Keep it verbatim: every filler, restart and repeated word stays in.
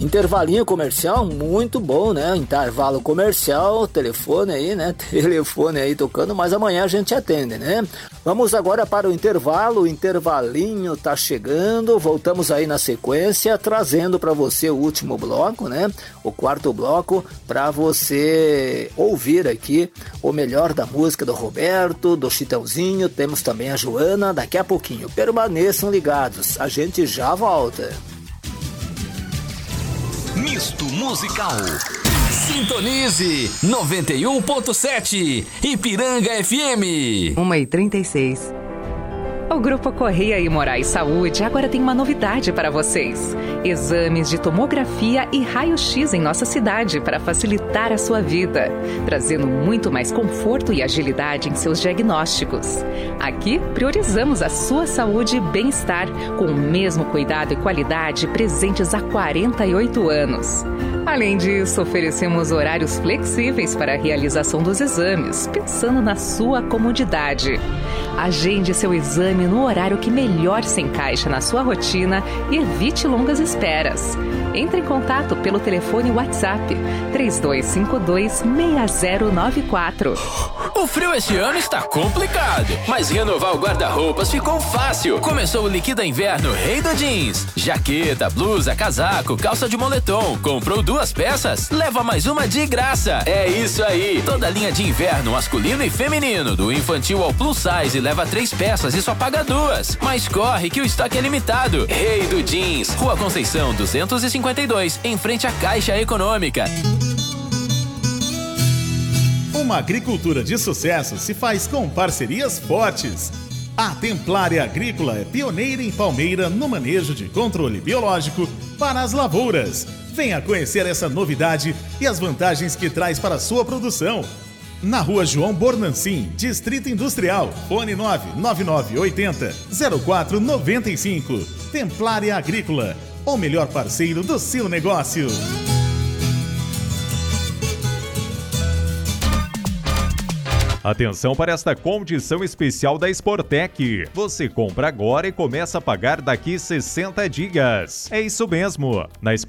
Intervalinho comercial, muito bom, né? Intervalo comercial, telefone aí, né? Telefone aí tocando, mas amanhã a gente atende, né? Vamos agora para o intervalo, o intervalinho tá chegando, voltamos aí na sequência, trazendo para você o último bloco, né? O quarto bloco, para você ouvir aqui o melhor da música do Roberto, do Chitãozinho, temos também a Joana, daqui a pouquinho. Permaneçam ligados, a gente já volta. Misto musical. Sintonize noventa e um ponto sete Ipiranga F M. uma e trinta e seis. O Grupo Correia e Moraes Saúde agora tem uma novidade para vocês. Exames de tomografia e raio-x em nossa cidade para facilitar a sua vida, trazendo muito mais conforto e agilidade em seus diagnósticos. Aqui, priorizamos a sua saúde e bem-estar, com o mesmo cuidado e qualidade presentes há quarenta e oito anos. Além disso, oferecemos horários flexíveis para a realização dos exames, pensando na sua comodidade. Agende seu exame no horário que melhor se encaixa na sua rotina e evite longas esperas. Entre em contato pelo telefone WhatsApp três dois cinco dois, seis zero nove quatro. O frio este ano está complicado, mas renovar o guarda-roupas ficou fácil. Começou o Liquida Inverno Rei do Jeans. Jaqueta, blusa, casaco, calça de moletom. Comprou duas peças, leva mais uma de graça. É isso aí. Toda a linha de inverno masculino e feminino, do infantil ao plus size, leva três peças e só paga duas. Mas corre que o estoque é limitado. Rei do Jeans, Rua Conceição duzentos e cinquenta e dois, em frente à Caixa Econômica. Uma agricultura de sucesso se faz com parcerias fortes. A Templária Agrícola é pioneira em Palmeira no manejo de controle biológico para as lavouras. Venha conhecer essa novidade e as vantagens que traz para a sua produção. Na Rua João Bornancin, Distrito Industrial, fone nove nove nove oito zero, zero quatro nove cinco. Templária Agrícola, o melhor parceiro do seu negócio. Atenção para esta condição especial da Sportec. Você compra agora e começa a pagar daqui sessenta dias. É isso mesmo. Na